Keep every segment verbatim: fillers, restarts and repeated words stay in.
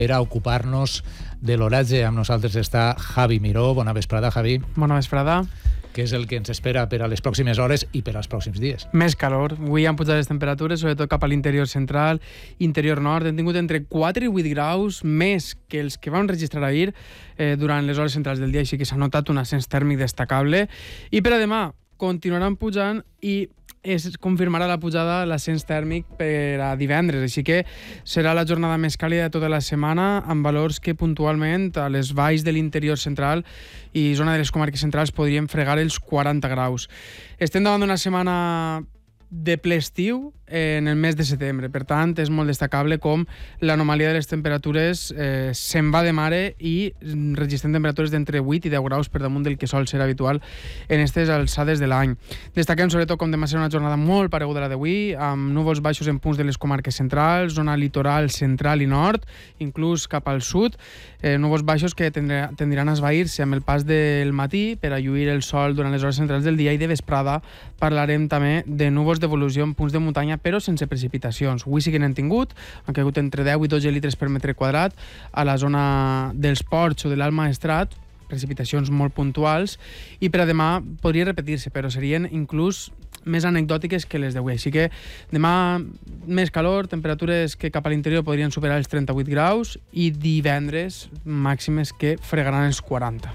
Per a ocupar-nos de l'oratge, amb nosaltres està Javi Miró. Bona vesprada, Javi. Bona vesprada. Què és el que ens espera per a les pròximes hores i per als pròxims dies? Més calor. Avui han pujat les temperatures, sobretot cap a l'interior central, interior nord. Hem tingut entre quatre i vuit graus més que els que vam registrar ahir eh, durant les hores centrals del dia, així que s'ha notat un ascens tèrmic destacable. I per a demà continuaran pujant i es confirmarà la pujada, l'ascens tèrmic per a divendres, així que serà la jornada més càlida de tota la setmana, amb valors que puntualment a les valls de l'interior central i zona de les comarques centrals podrien fregar els quaranta graus. Estem davant d'una setmana de ple estiu en el mes de setembre, per tant és molt destacable com l'anomalia de les temperatures eh, se'n va de mare i registrem temperatures d'entre vuit i deu graus per damunt del que sol ser habitual en aquestes alçades de l'any. Destaquem sobretot com demà serà una jornada molt pareguda a la d'avui, amb núvols baixos en punts de les comarques centrals, zona litoral central i nord, inclús cap al sud, eh, núvols baixos que tendrà, tendiran a esvair-se amb el pas del matí per a lluir el sol durant les hores centrals del dia, i de vesprada parlarem també de núvols d'evolució en punts de muntanya, però sense precipitacions. Avui sí que n'hem tingut, han caigut entre deu i dotze litres per metre quadrat a la zona dels Ports o de l'Alt Maestrat, precipitacions molt puntuals, i per a demà podria repetir-se, però serien inclús més anecdòtiques que les d'avui. Així que demà més calor, temperatures que cap a l'interior podrien superar els trenta-vuit graus, i divendres màximes que fregaran els quaranta.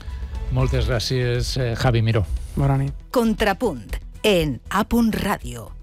Moltes gràcies, Javi Miró. Bona nit. Contrapunt en A. Ràdio.